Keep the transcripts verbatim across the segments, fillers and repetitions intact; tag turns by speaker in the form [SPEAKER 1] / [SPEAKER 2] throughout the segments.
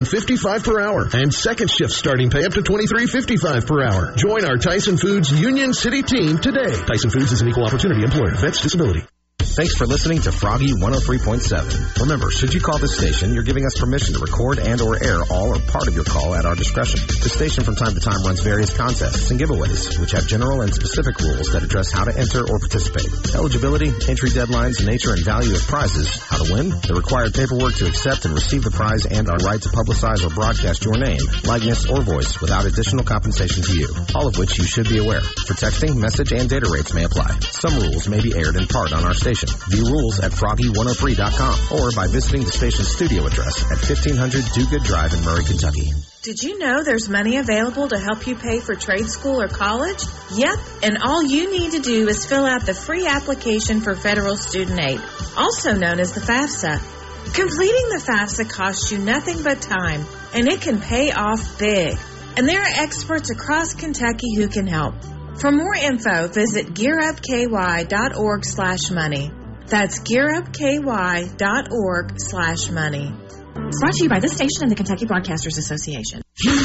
[SPEAKER 1] fifty-five per hour, and second shift starting pay up to twenty-three fifty-five per hour. Join our Tyson Foods Union City team today. Tyson Foods is an equal opportunity employer. Vets disability.
[SPEAKER 2] Thanks for listening to Froggy one oh three point seven. Remember, should you call this station, you're giving us permission to record and or air all or part of your call at our discretion. The station from time to time runs various contests and giveaways, which have general and specific rules that address how to enter or participate. Eligibility, entry deadlines, nature and value of prizes, how to win, the required paperwork to accept and receive the prize, and our right to publicize or broadcast your name, likeness, or voice without additional compensation to you, all of which you should be aware. For texting, message, and data rates may apply. Some rules may be aired in part on our station. View rules at froggy one oh three dot com or by visiting the station's studio address at fifteen hundred Do Good Drive in Murray, Kentucky.
[SPEAKER 3] Did you know there's money available to help you pay for trade school or college? Yep, and all you need to do is fill out the free application for federal student aid, also known as the FAFSA. Completing the FAFSA costs you nothing but time, and it can pay off big. And there are experts across Kentucky who can help. For more info, visit gearupky.org slash money. That's gearupky.org slash money.
[SPEAKER 4] Brought to you by this station and the Kentucky Broadcasters Association.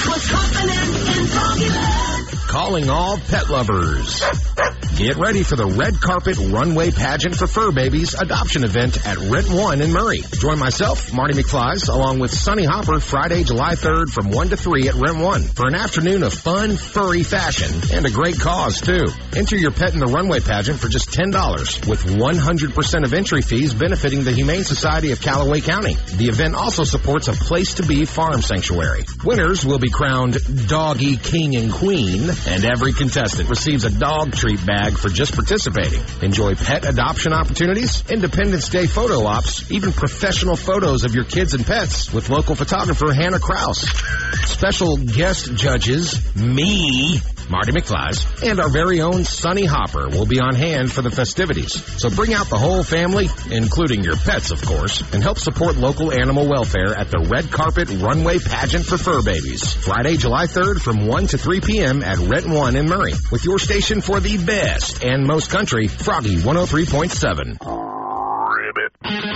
[SPEAKER 2] Calling all pet lovers. Get ready for the Red Carpet Runway Pageant for Fur Babies adoption event at Rent One in Murray. Join myself, Marty McFlies, along with Sonny Hopper, Friday, July third from one to three at Rent One for an afternoon of fun, furry fashion and a great cause, too. Enter your pet in the runway pageant for just ten dollars with one hundred percent of entry fees benefiting the Humane Society of Callaway County. The event also supports a Place to Be farm sanctuary. Winners will be crowned Doggy King and Queen, and every contestant receives a dog treat bag for just participating. Enjoy pet adoption opportunities, Independence Day photo ops, even professional photos of your kids and pets with local photographer Hannah Krause. Special guest judges, me, Marty McFlies, and our very own Sonny Hopper will be on hand for the festivities. So bring out the whole family, including your pets, of course, and help support local animal welfare at the Red Carpet Runway Pageant for Fur Babies. Friday, July third from one to three p.m. at Rent One in Murray. With your station for the best and most country, Froggy one oh three point seven.
[SPEAKER 5] Ribbit.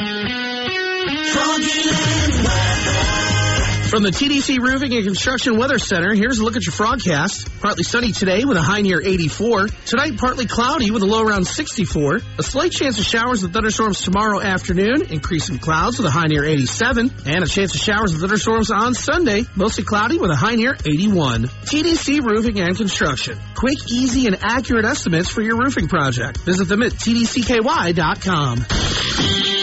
[SPEAKER 6] Froggyland weather. From the T D C Roofing and Construction Weather Center, here's a look at your forecast. Partly sunny today with a high near eighty-four. Tonight, partly cloudy with a low around sixty-four. A slight chance of showers and thunderstorms tomorrow afternoon. Increasing clouds with a high near eighty-seven. And a chance of showers and thunderstorms on Sunday. Mostly cloudy with a high near eighty-one. T D C Roofing and Construction. Quick, easy, and accurate estimates for your roofing project. Visit them at T D C K Y dot com.